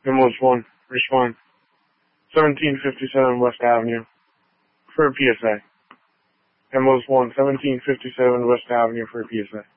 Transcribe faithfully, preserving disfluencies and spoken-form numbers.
Emos one, respond. seventeen fifty-seven West Avenue for a P S A. Emos one, seventeen fifty-seven West Avenue for a P S A.